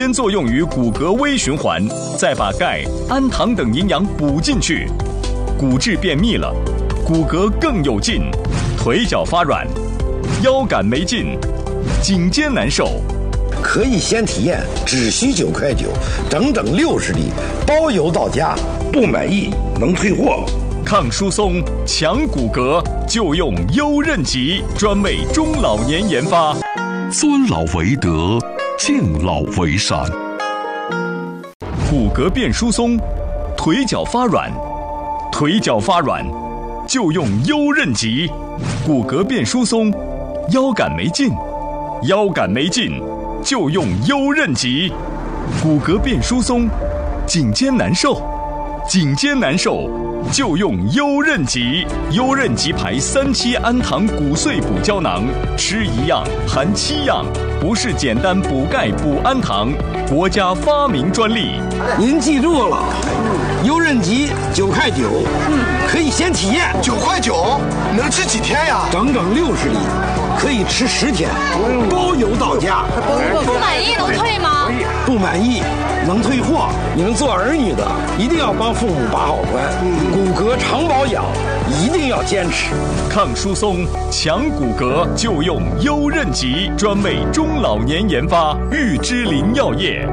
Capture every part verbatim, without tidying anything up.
先作用于骨骼微循环，再把钙、氨糖等营养补进去，骨质变密了，骨骼更有劲，腿脚发软，腰杆没劲，颈肩难受。 可以先体验，只需九块九，整整六十粒，包邮到家，不满意能退货。 抗疏松、强骨骼，就用优韧极，专为中老年研发。 尊老为德，敬老为善。 骨骼变疏松，腿脚发软，腿脚发软，就用优韧极。骨骼变疏松，腰杆没劲，腰杆没劲，就用优韧极。骨骼变疏松，颈肩难受，颈肩难受，就用优韧极。优韧极牌三七氨糖骨碎补胶囊，吃一样含七样，不是简单补钙补氨糖，国家发明专利。 您记住了，优韧极九块九，嗯，可以先体验。 九块九能吃几天呀？ 整整六十粒，可以吃十天，包邮到家。 不满意能退吗？ 不满意能退货。你们做儿女的一定要帮父母把好关，骨骼常保养一定要坚持。 抗疏松、强骨骼，就用优韧极，专为中老年研发，玉芝林药业。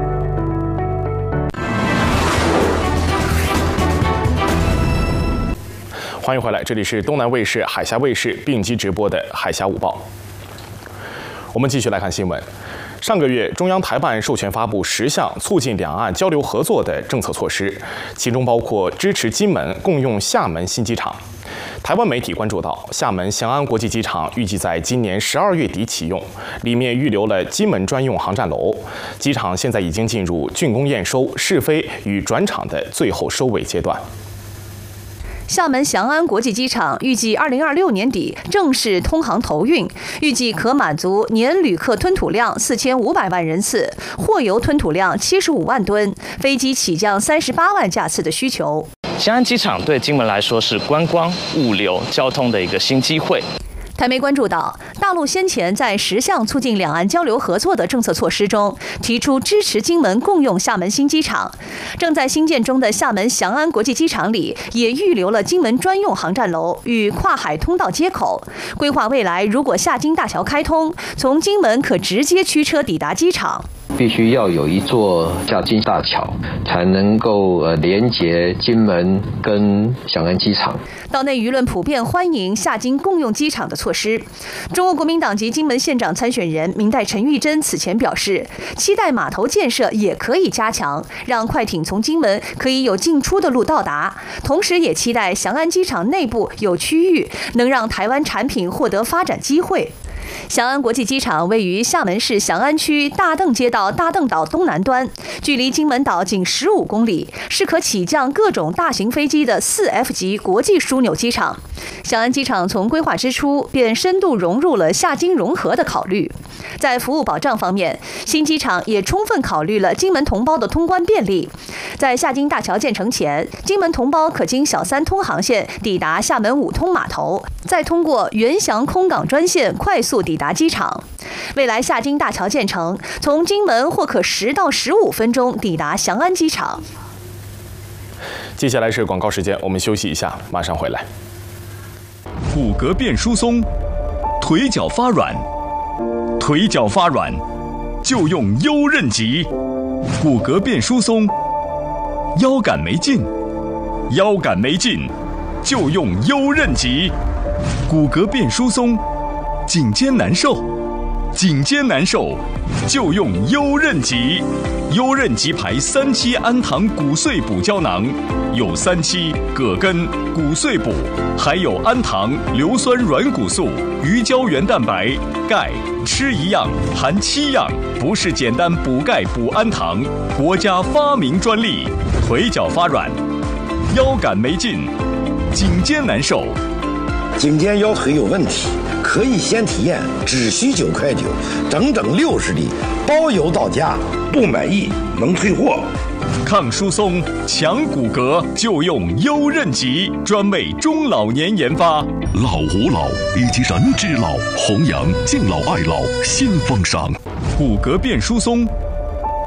欢迎回来，这里是东南卫视、海峡卫视并机直播的《海峡午报》。我们继续来看新闻。上个月，中央台办授权发布十项促进两岸交流合作的政策措施，其中包括支持金门共用厦门新机场。台湾媒体关注到，厦门翔安国际机场预计在今年十二月底启用，里面预留了金门专用航站楼。机场现在已经进入竣工验收、试飞与转场的最后收尾阶段。 厦门翔安国际机场预计二零二六年底正式通航投运，预计可满足年旅客吞吐量四千五百万人次、货邮吞吐量七十五万吨、飞机起降三十八万架次的需求。 翔安机场对金门来说是观光、物流、交通的一个新机会。 台媒关注到，大陆先前在十项促进两岸交流合作的政策措施中，提出支持金门共用厦门新机场。正在兴建中的厦门翔安国际机场里，也预留了金门专用航站楼与跨海通道接口。规划未来如果厦金大桥开通，从金门可直接驱车抵达机场。 必须要有一座厦金大桥，才能够呃连接金门跟翔安机场。 岛内舆论普遍欢迎厦金共用机场的措施。中国国民党籍金门县长参选人民代陈玉珍此前表示，期待码头建设也可以加强，让快艇从金门可以有进出的路到达，同时也期待翔安机场内部有区域能让台湾产品获得发展机会。翔安国际机场位于厦门市翔安区大邓街道大邓岛东南端，距离金门岛仅十五公里，是可起降各种大型飞机的四 F 级国际枢纽机场。翔安机场从规划之初便深度融入了厦金融合的考虑。在服务保障方面，新机场也充分考虑了金门同胞的通关便利。在厦金大桥建成前，金门同胞可经小三通航线抵达厦门五通码头，再通过原翔空港专线快速抵达机场。未来厦金大桥建成，从金门或可十到十五分钟抵达翔安机场。 接下来是广告时间，我们休息一下，马上回来。 骨骼变疏松，腿脚发软，腿脚发软，就用优韧极。骨骼变疏松，腰杆没劲，腰杆没劲，就用优韧极。骨骼变疏松，颈肩难受，颈肩难受，就用优韧极。优韧极牌三七氨糖骨碎补胶囊，有三七、葛根、骨碎补，还有氨糖、硫酸软骨素、鱼胶原蛋白、钙，吃一样含七样，不是简单补钙补氨糖，国家发明专利。腿脚发软，腰杆没劲，颈肩难受。 颈肩腰腿有问题，可以先体验，只需九块九，整整六十粒，包邮到家，不满意能退货。 抗疏松、强骨骼，就用优韧极，专为中老年研发。 老吾老以及人之老，弘扬敬老爱老新风尚。 骨骼变疏松，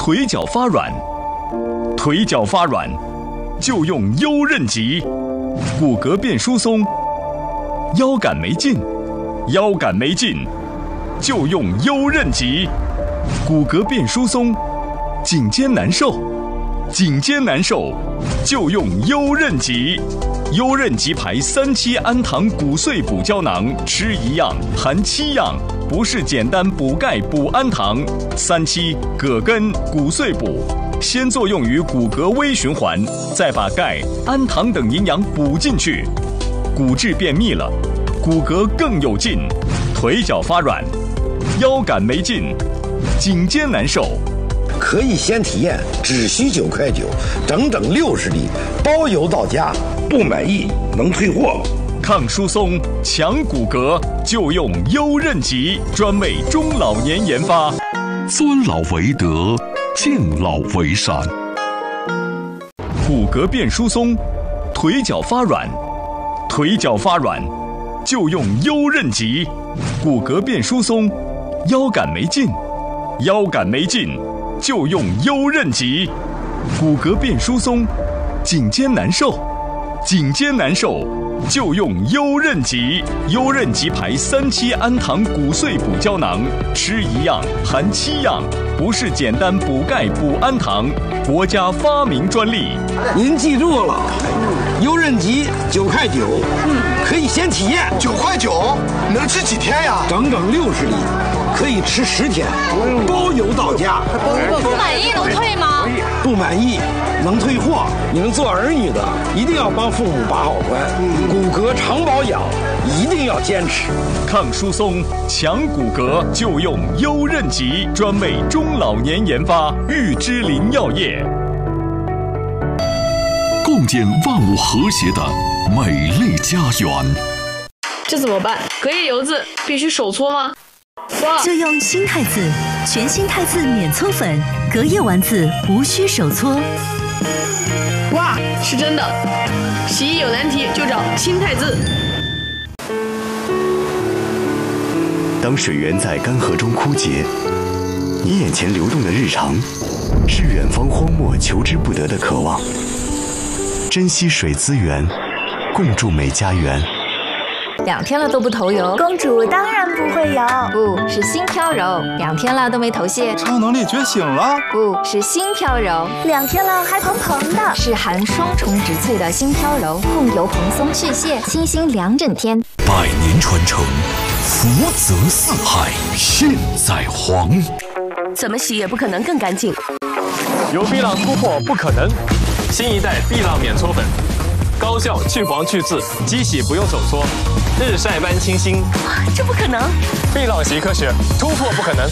腿脚发软，腿脚发软就用优韧极；骨骼变疏松，腰杆没劲，腰杆没劲就用优韧极；骨骼变疏松，颈肩难受，颈肩难受就用优韧极。优韧极牌三七氨糖骨碎补胶囊，吃一样含七样，不是简单补钙补氨糖。三七葛根骨碎补，先作用于骨骼微循环，再把钙、氨糖等营养补进去，骨质变密了，骨骼更有劲，腿脚发软，腰杆没劲，颈肩难受。 可以先体验，只需九块九，整整六十粒，包邮到家，不满意能退货。 抗疏松、强骨骼，就用优韧极，专为中老年研发。 尊老为德，敬老为善。 骨骼变疏松，腿脚发软，腿脚发软就用优韧极；骨骼变疏松，腰杆没劲，腰杆没劲就用优韧极；骨骼变疏松，颈肩难受，颈肩难受就用优韧极。优韧极牌三七氨糖骨碎补胶囊，吃一样含七样，不是简单补钙补氨糖，国家发明专利。 您记住了，优韧极九块九，可以先体验。 九块九能吃几天呀？ 整整六十粒，可以吃十天，包邮到家。 不满意能退吗？ 不满意能退货。你们做儿女的一定要帮父母把好关，骨骼常保养一定要坚持。 抗疏松、强骨骼就用优韧极，专为中老年研发，玉芝林药业。 共建万物和谐的美丽家园。 这怎么办？隔夜油渍必须手搓吗？ 就用新汰渍，全新汰渍免搓粉，隔夜丸子无需手搓。 哇，是真的！洗衣有难题就找新汰渍。 当水源在干涸中枯竭，你眼前流动的日常，是远方荒漠求之不得的渴望。珍惜水资源，共筑美家园。 两天了都不投油， 公主当然不会油。 不是新飘柔，两天了都没头屑。 超能力觉醒了， 不是新飘柔， 两天了还蓬蓬的。 是含双重植萃的新飘柔，控油蓬松去屑，清新两整天。 百年传承，福泽四海，现在黄。 怎么洗也不可能更干净。 有碧浪突破不可能，新一代碧浪免搓粉。高效去黄去渍，机洗不用手搓，日晒般清新。 这不可能！ 碧浪习科学，突破不可能。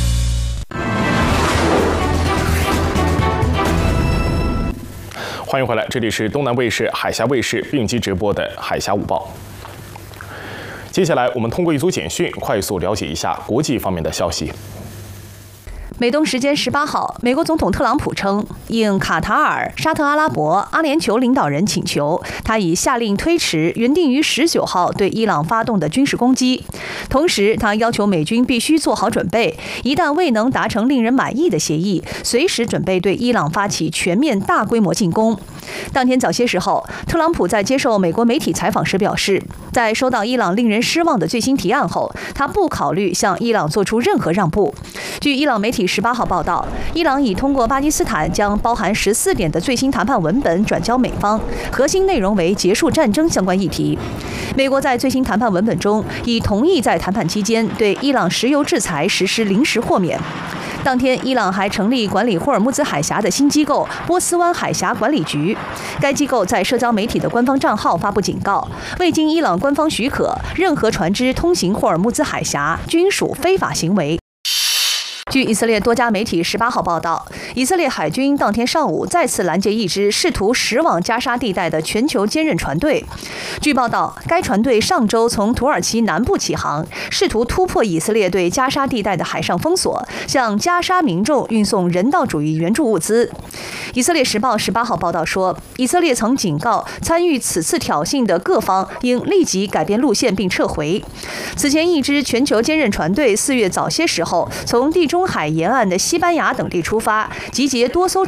欢迎回来，这里是东南卫视、海峡卫视并机直播的《海峡午报》。接下来，我们通过一组简讯，快速了解一下国际方面的消息。 美东时间十八号，美国总统特朗普称，应卡塔尔、沙特阿拉伯、阿联酋领导人请求，他已下令推迟原定于十九号对伊朗发动的军事攻击。同时，他要求美军必须做好准备，一旦未能达成令人满意的协议，随时准备对伊朗发起全面大规模进攻。当天早些时候，特朗普在接受美国媒体采访时表示，在收到伊朗令人失望的最新提案后，他不考虑向伊朗做出任何让步。据伊朗媒体十八号报道，伊朗已通过巴基斯坦将包含十四点的最新谈判文本转交美方，核心内容为结束战争相关议题。美国在最新谈判文本中已同意在谈判期间对伊朗石油制裁实施临时豁免。当天，伊朗还成立管理霍尔木兹海峡的新机构波斯湾海峡管理局。该机构在社交媒体的官方账号发布警告，未经伊朗官方许可，任何船只通行霍尔木兹海峡均属非法行为。据以色列多家媒体十八号报道，以色列海军当天上午再次拦截一支试图驶往加沙地带的全球坚韧船队。据报道，该船队上周从土耳其南部起航，试图突破以色列对加沙地带的海上封锁，向加沙民众运送人道主义援助物资。以色列时报十八号报道说，以色列曾警告参与此次挑衅的各方应立即改变路线并撤回。此前，一支全球坚韧船队四月早些时候从地中海沿岸的西班牙等地出发， 集结多艘